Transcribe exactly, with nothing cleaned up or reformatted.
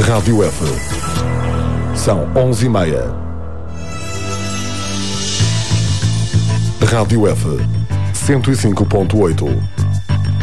Rádio F. São onze e meia. Rádio F. cento e cinco ponto oito.